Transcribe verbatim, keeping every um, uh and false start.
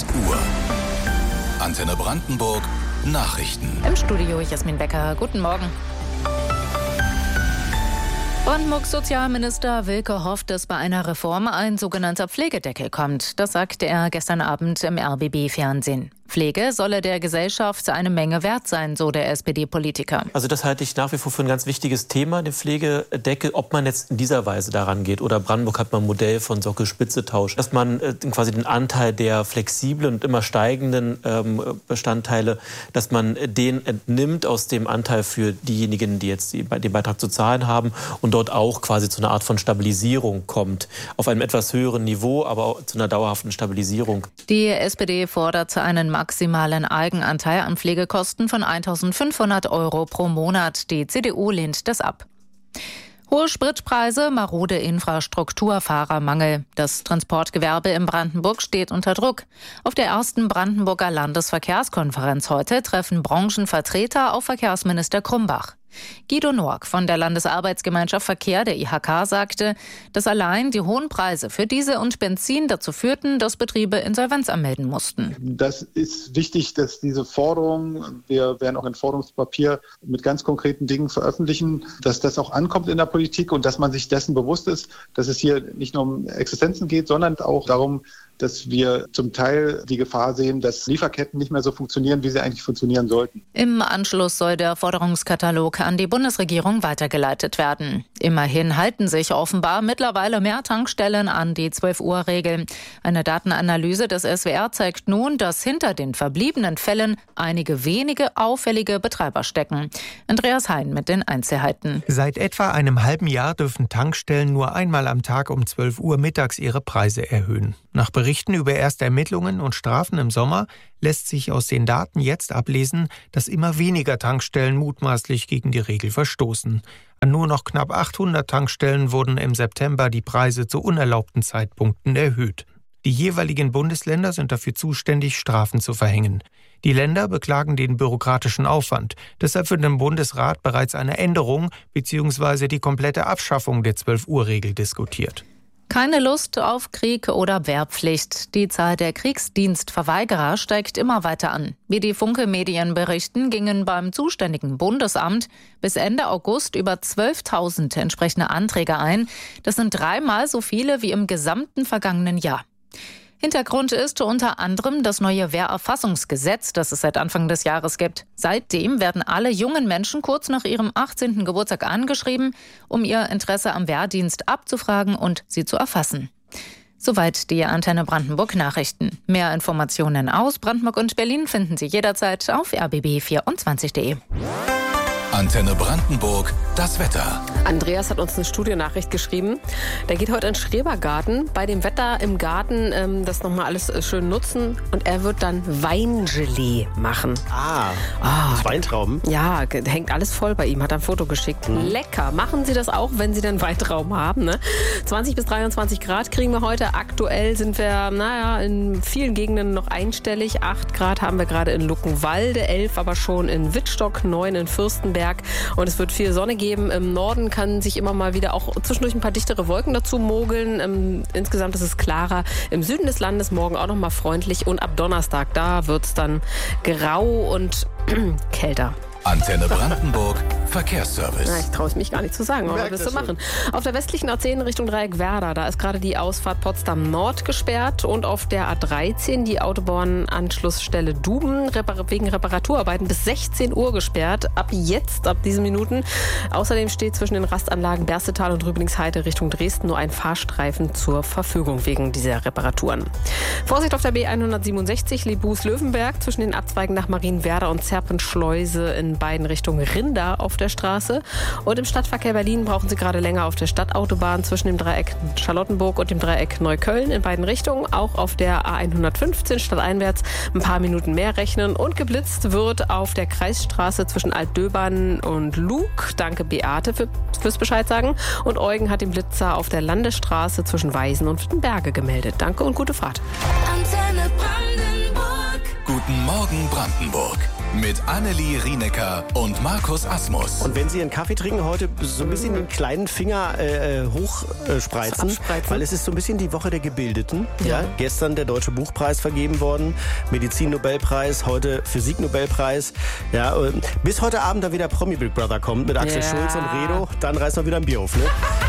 Uhr. Antenne Brandenburg Nachrichten. Im Studio Jasmin Becker. Guten Morgen. Brandenburgs Sozialminister Wilke hofft, dass bei einer Reform ein sogenannter Pflegedeckel kommt. Das sagte er gestern Abend im R B B-Fernsehen. Pflege solle der Gesellschaft eine Menge wert sein, so der S P D-Politiker. Also das halte ich nach wie vor für ein ganz wichtiges Thema, den Pflegedeckel. Ob man jetzt in dieser Weise daran geht oder Brandenburg hat mal ein Modell von Sockel-Spitze-Tausch, dass man äh, quasi den Anteil der flexiblen und immer steigenden ähm, Bestandteile, dass man den entnimmt aus dem Anteil für diejenigen, die jetzt die, den Beitrag zu zahlen haben und dort auch quasi zu einer Art von Stabilisierung kommt. Auf einem etwas höheren Niveau, aber auch zu einer dauerhaften Stabilisierung. Die S P D fordert einen maximalen Eigenanteil an Pflegekosten von eintausendfünfhundert Euro pro Monat. Die C D U lehnt das ab. Hohe Spritpreise, marode Infrastruktur, Fahrermangel. Das Transportgewerbe in Brandenburg steht unter Druck. Auf der ersten Brandenburger Landesverkehrskonferenz heute treffen Branchenvertreter auf Verkehrsminister Krumbach. Guido Noack von der Landesarbeitsgemeinschaft Verkehr der I H K sagte, dass allein die hohen Preise für Diesel und Benzin dazu führten, dass Betriebe Insolvenz anmelden mussten. Das ist wichtig, dass diese Forderungen, wir werden auch ein Forderungspapier mit ganz konkreten Dingen veröffentlichen, dass das auch ankommt in der Politik und dass man sich dessen bewusst ist, dass es hier nicht nur um Existenzen geht, sondern auch darum, dass wir zum Teil die Gefahr sehen, dass Lieferketten nicht mehr so funktionieren, wie sie eigentlich funktionieren sollten. Im Anschluss soll der Forderungskatalog an die Bundesregierung weitergeleitet werden. Immerhin halten sich offenbar mittlerweile mehr Tankstellen an die zwölf Uhr Regel. Eine Datenanalyse des S W R zeigt nun, dass hinter den verbliebenen Fällen einige wenige auffällige Betreiber stecken. Andreas Hein mit den Einzelheiten. Seit etwa einem halben Jahr dürfen Tankstellen nur einmal am Tag um zwölf Uhr mittags ihre Preise erhöhen. Nach Berichten über erste Ermittlungen und Strafen im Sommer lässt sich aus den Daten jetzt ablesen, dass immer weniger Tankstellen mutmaßlich gegen die Regel verstoßen. An nur noch knapp achthundert Tankstellen wurden im September die Preise zu unerlaubten Zeitpunkten erhöht. Die jeweiligen Bundesländer sind dafür zuständig, Strafen zu verhängen. Die Länder beklagen den bürokratischen Aufwand. Deshalb wird im Bundesrat bereits eine Änderung bzw. die komplette Abschaffung der zwölf Uhr Regel diskutiert. Keine Lust auf Krieg oder Wehrpflicht. Die Zahl der Kriegsdienstverweigerer steigt immer weiter an. Wie die Funke-Medien berichten, gingen beim zuständigen Bundesamt bis Ende August über zwölftausend entsprechende Anträge ein. Das sind dreimal so viele wie im gesamten vergangenen Jahr. Hintergrund ist unter anderem das neue Wehrerfassungsgesetz, das es seit Anfang des Jahres gibt. Seitdem werden alle jungen Menschen kurz nach ihrem achtzehnten Geburtstag angeschrieben, um ihr Interesse am Wehrdienst abzufragen und sie zu erfassen. Soweit die Antenne Brandenburg Nachrichten. Mehr Informationen aus Brandenburg und Berlin finden Sie jederzeit auf r b b vierundzwanzig punkt de. Antenne Brandenburg, das Wetter. Andreas hat uns eine Studionachricht geschrieben. Der geht heute in den Schrebergarten. Bei dem Wetter im Garten ähm, das nochmal alles schön nutzen. Und er wird dann Weingelee machen. Ah, ah Weintrauben? Ja, hängt alles voll bei ihm. Hat er ein Foto geschickt. Mhm. Lecker. Machen Sie das auch, wenn Sie dann Weintrauben haben. Ne? zwanzig bis dreiundzwanzig Grad kriegen wir heute. Aktuell sind wir, naja, in vielen Gegenden noch einstellig. acht Grad haben wir gerade in Luckenwalde, elf aber schon in Wittstock, neun in Fürstenberg. Und es wird viel Sonne geben. Im Norden kann sich immer mal wieder auch zwischendurch ein paar dichtere Wolken dazu mogeln. Ähm, insgesamt ist es klarer. Im Süden des Landes morgen auch noch mal freundlich. Und ab Donnerstag, da wird es dann grau und kälter. Antenne Brandenburg, Verkehrsservice. Na, ich traue es mich gar nicht zu sagen, aber was willst du machen? Auf der westlichen A zehn Richtung Dreieck Werder, da ist gerade die Ausfahrt Potsdam Nord gesperrt und auf der A dreizehn die Autobahnanschlussstelle Duben repar- wegen Reparaturarbeiten bis sechzehn Uhr gesperrt. Ab jetzt, ab diesen Minuten. Außerdem steht zwischen den Rastanlagen Berstetal und Rüblingsheide Richtung Dresden nur ein Fahrstreifen zur Verfügung wegen dieser Reparaturen. Vorsicht auf der B hundertsiebenundsechzig Lebus-Löwenberg zwischen den Abzweigen nach Marienwerder und Zerpenschleuse in beiden Richtungen Rinder auf der Straße. Und im Stadtverkehr Berlin brauchen Sie gerade länger auf der Stadtautobahn zwischen dem Dreieck Charlottenburg und dem Dreieck Neukölln in beiden Richtungen. Auch auf der A hundertfünfzehn stadteinwärts ein paar Minuten mehr rechnen. Und geblitzt wird auf der Kreisstraße zwischen Altdöbern und Lug. Danke Beate für, fürs Bescheid sagen. Und Eugen hat den Blitzer auf der Landesstraße zwischen Weisen und Wittenberge gemeldet. Danke und gute Fahrt. Antenne Brandenburg. Guten Morgen Brandenburg. mit Annelie Rienecker und Markus Asmus. Und wenn Sie einen Kaffee trinken, heute so ein bisschen den kleinen Finger äh, hochspreizen, äh, weil es ist so ein bisschen die Woche der Gebildeten. Ja. Ja, gestern der Deutsche Buchpreis vergeben worden, Medizin-Nobelpreis, heute Physik-Nobelpreis. Ja, bis heute Abend da wieder Promi Big Brother kommt mit Axel ja. Schulz und Redo, dann reißen wir wieder ein Bier auf. Ne?